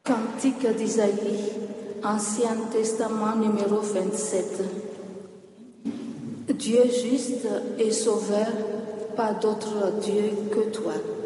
Cantique d'Isaïe, Ancien Testament numéro 27. Dieu juste et sauveur, pas d'autre Dieu que toi.